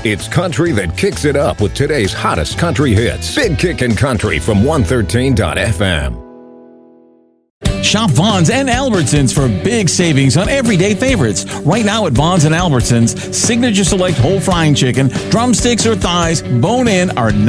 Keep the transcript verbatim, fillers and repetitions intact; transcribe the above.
It's country that kicks it up with today's hottest country hits. Big Kickin' Country from one thirteen dot f m. Shop Vaughn's and Albertsons for big savings on everyday favorites. Right now at Vaughn's and Albertsons, Signature Select whole frying chicken, drumsticks or thighs, bone-in are